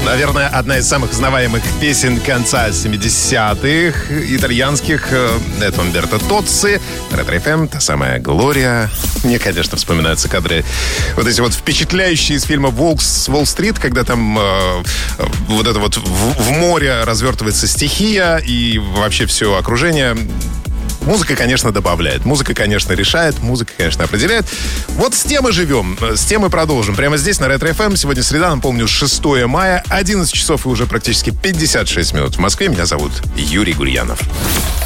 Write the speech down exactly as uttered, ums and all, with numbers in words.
Наверное, одна из самых узнаваемых песен конца семидесятых итальянских. Это Умберто Тоцци, Ретро эф эм, та самая «Глория». Мне, конечно, вспоминаются кадры вот эти вот впечатляющие из фильма «Волк с Уолл-стрит», когда там э, вот это вот в, в море развертывается стихия и вообще все окружение. Музыка, конечно, добавляет. Музыка, конечно, решает. Музыка, конечно, определяет. Вот с тем и живем. С тем и продолжим. Прямо здесь, на Ретро эф эм. Сегодня среда, напомню, шестое мая. одиннадцать часов и уже практически пятьдесят шесть минут в Москве. Меня зовут Юрий Гурьянов.